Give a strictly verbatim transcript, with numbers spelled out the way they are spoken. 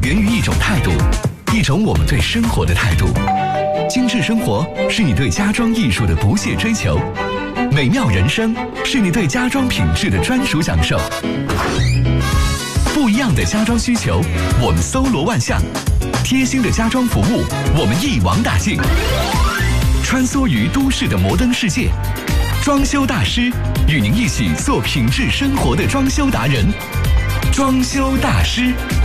源于一种态度，一种我们对生活的态度。精致生活是你对家装艺术的不懈追求，美妙人生是你对家装品质的专属享受。不一样的家装需求，我们搜罗万象；贴心的家装服务，我们一网打尽。穿梭于都市的摩登世界，装修大师与您一起做品质生活的装修达人。装修大师。